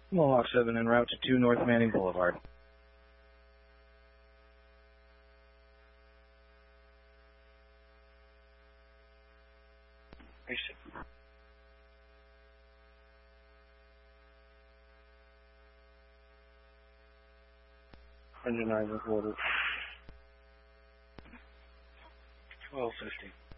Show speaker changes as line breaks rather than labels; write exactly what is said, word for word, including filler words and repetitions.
Mohawk seven en route to two North Manning Boulevard. one hundred nine with order. twelve fifty.